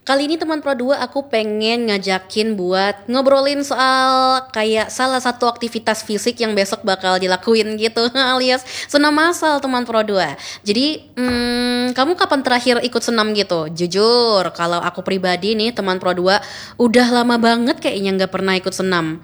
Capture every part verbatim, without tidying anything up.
Kali ini teman Pro dua aku pengen ngajakin buat ngobrolin soal kayak salah satu aktivitas fisik yang besok bakal dilakuin gitu alias senam massal teman Pro dua. Jadi hmm, kamu kapan terakhir ikut senam gitu? Jujur kalau aku pribadi nih teman Pro dua udah lama banget kayaknya gak pernah ikut senam.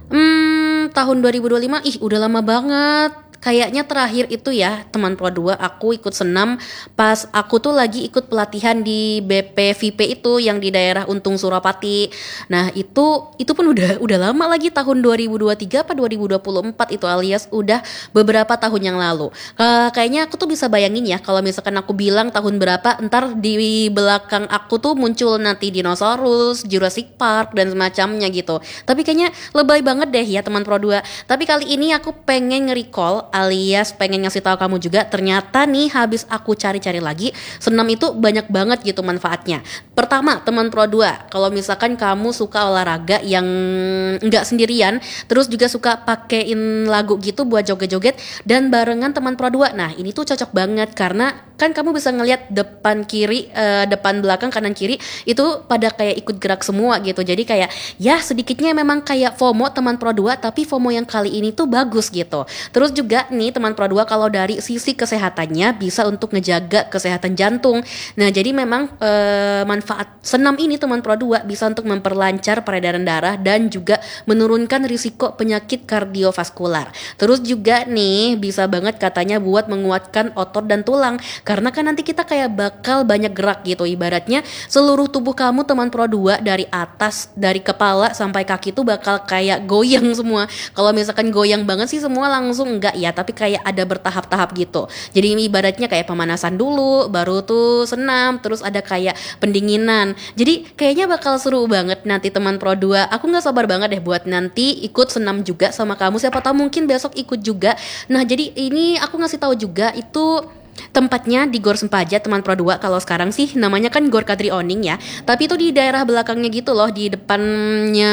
Hmm, tahun dua ribu dua puluh lima ih udah lama banget. Kayaknya terakhir itu ya teman Pro dua aku ikut senam pas aku tuh lagi ikut pelatihan di B P V P itu yang di daerah Untung Suropati. Nah itu itu pun udah udah lama lagi tahun dua ribu dua puluh tiga apa dua ribu dua puluh empat itu alias udah beberapa tahun yang lalu. Uh, kayaknya aku tuh bisa bayangin ya kalau misalkan aku bilang tahun berapa ntar di belakang aku tuh muncul nanti dinosaurus, Jurassic Park dan semacamnya gitu. Tapi kayaknya lebay banget deh ya teman Pro dua. Tapi kali ini aku pengen nge-recall alias pengen ngasih tahu kamu juga ternyata nih habis aku cari-cari lagi senam itu banyak banget gitu manfaatnya. Pertama teman Pro dua, kalau misalkan kamu suka olahraga yang nggak sendirian terus juga suka pakein lagu gitu buat joget-joget dan barengan teman Pro dua, nah ini tuh cocok banget karena kan kamu bisa ngelihat depan kiri, uh, depan belakang kanan kiri itu pada kayak ikut gerak semua gitu. Jadi kayak ya sedikitnya memang kayak FOMO teman Pro dua tapi FOMO yang kali ini tuh bagus gitu. Terus juga nih teman Pro dua kalau dari sisi kesehatannya bisa untuk ngejaga kesehatan jantung. Nah jadi memang e, manfaat senam ini teman Pro dua bisa untuk memperlancar peredaran darah dan juga menurunkan risiko penyakit kardiovaskular. Terus juga nih bisa banget katanya buat menguatkan otot dan tulang karena kan nanti kita kayak bakal banyak gerak gitu. Ibaratnya seluruh tubuh kamu teman Pro dua dari atas dari kepala sampai kaki tuh bakal kayak goyang semua. Kalau misalkan goyang banget sih semua langsung enggak ya, tapi kayak ada bertahap-tahap gitu. Jadi ini ibaratnya kayak pemanasan dulu, baru tuh senam, terus ada kayak pendinginan. Jadi kayaknya bakal seru banget nanti teman Pro dua. Aku gak sabar banget deh buat nanti ikut senam juga sama kamu. Siapa tahu mungkin besok ikut juga. Nah jadi ini aku ngasih tahu juga itu tempatnya di Gor Sempaja teman Pro dua. Kalau sekarang sih namanya kan Gor Kadri Oning ya. Tapi itu di daerah belakangnya gitu loh, di depannya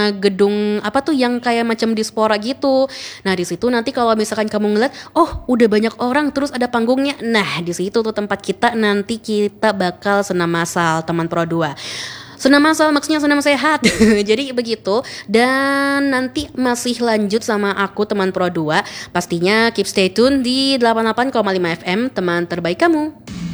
gedung apa tuh yang kayak macam dispora gitu. Nah, di situ nanti kalau misalkan kamu ngeliat, oh, udah banyak orang terus ada panggungnya. Nah, di situ tuh tempat kita nanti kita bakal senam massal teman Pro dua. Senam massal maksudnya senam sehat. Jadi begitu. Dan nanti masih lanjut sama aku teman Pro dua. Pastinya keep stay tune di delapan puluh delapan koma lima F M teman terbaik kamu.